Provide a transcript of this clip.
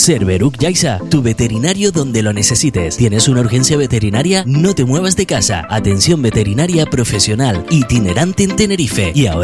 Cerveruc Yaiza, tu veterinario donde lo necesites. ¿Tienes una urgencia veterinaria? No te muevas de casa. Atención veterinaria profesional, itinerante en Tenerife. Y ahora